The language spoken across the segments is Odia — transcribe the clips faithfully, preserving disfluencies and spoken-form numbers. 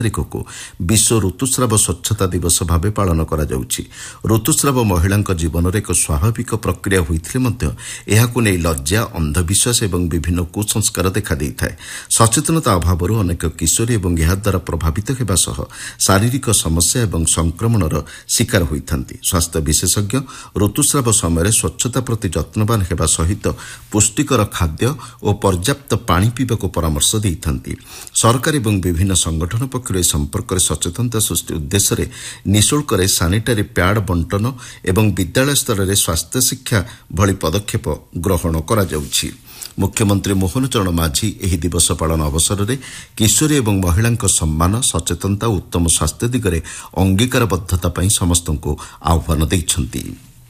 ତାରିଖକୁ ବିଶ୍ୱ ଋତୁସ୍ରାବ ସ୍ୱଚ୍ଛତା ଦିବସ ଭାବେ ପାଳନ କରାଯାଉଛି। ଋତୁସ୍ରାବ ମହିଳାଙ୍କ ଜୀବନରେ ଏକ ସ୍ୱାଭାବିକ ପ୍ରକ୍ରିୟା ହୋଇଥିଲେ ମଧ୍ୟ ଏହାକୁ ନେଇ ଲଜ୍ଜା, ଅନ୍ଧବିଶ୍ୱାସ ଏବଂ ବିଭିନ୍ନ କୁସଂସ୍କାର ଦେଖାଦେଇଥାଏ। ସଚେତନତା ଅଭାବରୁ ଅନେକ କିଶୋରୀ ଏବଂ ଏହାଦ୍ୱାରା ପ୍ରଭାବିତ ହେବା ସହ ଶାରୀରିକ ସମସ୍ୟା ଏବଂ ସଂକ୍ରମଣର ଶିକାର ହୋଇଥାନ୍ତି। ସ୍ୱାସ୍ଥ୍ୟ ବିଶେଷଜ୍ଞ ଋତୁସ୍ରାବ ସମୟରେ ସ୍ୱଚ୍ଛତା ପ୍ରତି ଯତ୍ନବାନ ହେବା ସହିତ ପୁଷ୍ଟିକର ଖାଦ୍ୟ ଓ ପର୍ଯ୍ୟାପ୍ତ ପାଣି ପିଇବାକୁ ପରାମର୍ଶ ଦେଇଥାନ୍ତି। ସରକାର ଏବଂ ବିଭିନ୍ନ ସଂଗଠନ ପକ୍ଷରୁ ଏ ସମ୍ପର୍କରେ ସଚେତନତା ସୃଷ୍ଟି ଉଦ୍ଦେଶ୍ୟରେ ନିଃଶୁଳ୍କରେ ସାନିଟାରୀ ପ୍ୟାଡ୍ ବଣ୍ଟନ ଏବଂ ବିଦ୍ୟାଳୟ ସ୍ତରରେ ସ୍ୱାସ୍ଥ୍ୟ ଶିକ୍ଷା ଭଳି ପଦକ୍ଷେପ ଗ୍ରହଣ କରାଯାଉଛି। ମୁଖ୍ୟମନ୍ତ୍ରୀ ମୋହନ ଚରଣ ମାଝୀ ଏହି ଦିବସ ପାଳନ ଅବସରରେ କିଶୋରୀ ଏବଂ ମହିଳାଙ୍କ ସମ୍ମାନ, ସଚେତନତା ଓ ଉତ୍ତମ ସ୍ୱାସ୍ଥ୍ୟ ଦିଗରେ ଅଙ୍ଗୀକାରବଦ୍ଧତା ପାଇଁ ସମସ୍ତଙ୍କୁ ଆହ୍ୱାନ ଦେଇଛନ୍ତି।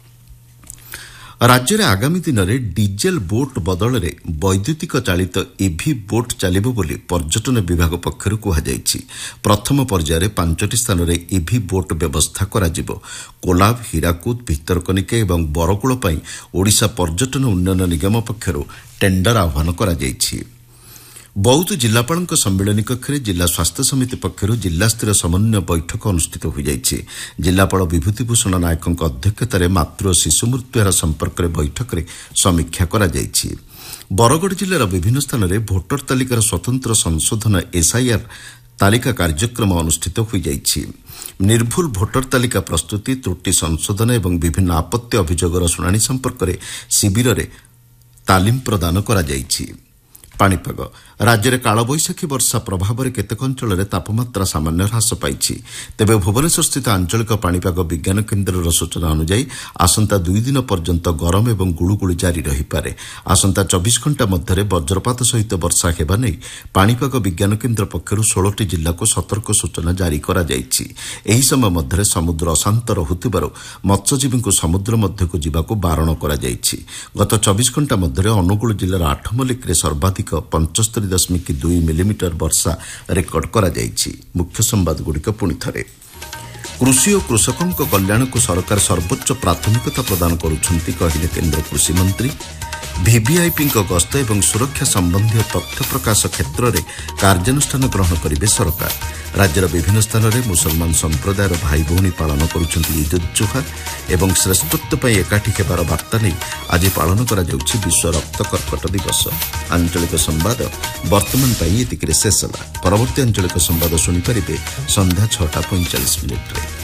ରାଜ୍ୟରେ ଆଗାମୀ ଦିନରେ ଡିଜେଲ ବୋଟ୍ ବଦଳରେ ବୈଦ୍ୟୁତିକ ଚାଳିତ ଇଭି ବୋଟ୍ ଚାଲିବ ବୋଲି ପର୍ଯ୍ୟଟନ ବିଭାଗ ପକ୍ଷରୁ କୁହାଯାଇଛି। ପ୍ରଥମ ପର୍ଯ୍ୟାୟରେ ପାଞ୍ଚଟି ସ୍ଥାନରେ ଇଭି ବୋଟ୍ ବ୍ୟବସ୍ଥା କରାଯିବ। କୋଲାବ, ହୀରାକୁଦ, ଭିତରକନିକା ଏବଂ ବରକୂଳ ପାଇଁ ଓଡ଼ିଶା ପର୍ଯ୍ୟଟନ ଉନ୍ନୟନ ନିଗମ ପକ୍ଷରୁ ଟେଣ୍ଡର ଆହ୍ୱାନ କରାଯାଇଛି। ବୌଦ୍ଧ ଜିଲ୍ଲାପାଳଙ୍କ ସମ୍ମିଳନୀ କକ୍ଷରେ ଜିଲ୍ଲା ସ୍ୱାସ୍ଥ୍ୟ ସମିତି ପକ୍ଷରୁ ଜିଲ୍ଲାସ୍ତରୀୟ ସମନ୍ୱୟ ବୈଠକ ଅନୁଷ୍ଠିତ ହୋଇଯାଇଛି। ଜିଲ୍ଲାପାଳ ବିଭୂତିଭୂଷଣ ନାୟକଙ୍କ ଅଧ୍ୟକ୍ଷତାରେ ମାତୃ ଓ ଶିଶୁ ମୃତ୍ୟୁହାର ସମ୍ପର୍କରେ ବୈଠକରେ ସମୀକ୍ଷା କରାଯାଇଛି। ବରଗଡ଼ ଜିଲ୍ଲାର ବିଭିନ୍ନ ସ୍ଥାନରେ ଭୋଟର ତାଲିକାର ସ୍ୱତନ୍ତ୍ର ସଂଶୋଧନ ଏସ୍ଆଇଆର୍ ତାଲିକା କାର୍ଯ୍ୟକ୍ରମ ଅନୁଷ୍ଠିତ ହୋଇଯାଇଛି। ନିର୍ଭୁଲ ଭୋଟର ତାଲିକା ପ୍ରସ୍ତୁତି, ତ୍ରୁଟି ସଂଶୋଧନ ଏବଂ ବିଭିନ୍ନ ଆପତ୍ତି ଅଭିଯୋଗର ଶୁଣାଣି ସମ୍ପର୍କରେ ଶିବିରରେ ତାଲିମ ପ୍ରଦାନ କରାଯାଇଛି। ପାଣିପାଗ ରାଜ୍ୟରେ କାଳବୈଶାଖୀ ବର୍ଷା ପ୍ରଭାବରେ କେତେକ ଅଞ୍ଚଳରେ ତାପମାତ୍ରା ସାମାନ୍ୟ ହ୍ରାସ ପାଇଛି। ତେବେ ଭୁବନେଶ୍ୱରସ୍ଥିତ ଆଞ୍ଚଳିକ ପାଣିପାଗ ବିଜ୍ଞାନ କେନ୍ଦ୍ରର ସୂଚନା ଅନୁଯାୟୀ ଆସନ୍ତା ଦୁଇ ଦିନ ପର୍ଯ୍ୟନ୍ତ ଗରମ ଏବଂ ଗୁଳୁଗୁଳି ଜାରି ରହିପାରେ। ଆସନ୍ତା ଚବିଶ ଘଣ୍ଟା ମଧ୍ୟରେ ବଜ୍ରପାତ ସହିତ ବର୍ଷା ହେବା ନେଇ ପାଣିପାଗ ବିଜ୍ଞାନ କେନ୍ଦ୍ର ପକ୍ଷରୁ ଷୋଳଟି ଜିଲ୍ଲାକୁ ସତର୍କ ସୂଚନା ଜାରି କରାଯାଇଛି। ଏହି ସମୟ ମଧ୍ୟରେ ସମୁଦ୍ର ଅଶାନ୍ତ ରହୁଥିବାରୁ ମତ୍ସ୍ୟଜୀବୀଙ୍କୁ ସମୁଦ୍ର ମଧ୍ୟକୁ ଯିବାକୁ ବାରଣ କରାଯାଇଛି। ଗତ ଚବିଶ ଘଣ୍ଟା ମଧ୍ୟରେ ଅନୁଗୁଳ ଜିଲ୍ଲାର ଆଠମଲ୍ଲିକରେ ସର୍ବାଧିକ ପଞ୍ଚସ୍ତରୀ ଦଶମିକ ଦୁଇ ମିଲିମିଟର ବର୍ଷା ରେକର୍ଡ କରାଯାଇଛି। ମୁଖ୍ୟ ସମ୍ବାଦଗୁଡ଼ିକ ପୁଣି ଥରେ। କୃଷି ଓ କୃଷକଙ୍କ କଲ୍ୟାଣକୁ ସରକାର ସର୍ବୋଚ୍ଚ ପ୍ରାଥମିକତା ପ୍ରଦାନ କରୁଛନ୍ତି କହିଲେ କେନ୍ଦ୍ର କୃଷିମନ୍ତ୍ରୀ। ଭିଭିଆଇପିଙ୍କ ଗସ୍ତ ଏବଂ ସୁରକ୍ଷା ସମ୍ବନ୍ଧୀୟ ତଥ୍ୟ ପ୍ରକାଶ କ୍ଷେତ୍ରରେ କାର୍ଯ୍ୟାନୁଷ୍ଠାନ ଗ୍ରହଣ କରିବେ ସରକାର। ରାଜ୍ୟର ବିଭିନ୍ନ ସ୍ଥାନରେ ମୁସଲମାନ ସମ୍ପ୍ରଦାୟର ଭାଇ ଭଉଣୀ ପାଳନ କରୁଛନ୍ତି ଇଦ୍ ଉଦ୍ ଜୁହା ଏବଂ ଶ୍ରେଷ୍ଠତ୍ୱ ପାଇଁ ଏକାଠି ହେବାର ବାର୍ତ୍ତା ନେଇ ଆଜି ପାଳନ କରାଯାଉଛି ବିଶ୍ୱ ରକ୍ତ କର୍କଟ ଦିବସ। ଆଞ୍ଚଳିକ ସମ୍ବାଦ ବର୍ତ୍ତମାନ ପାଇଁ ଏତିକିରେ ଶେଷ ହେଲା। ପରବର୍ତ୍ତୀ ଆଞ୍ଚଳିକ ସମ୍ବାଦ ଶୁଣିପାରିବେ ସନ୍ଧ୍ୟା ଛଅଟା ପଇଁଚାଳିଶ ମିନିଟ୍ରେ।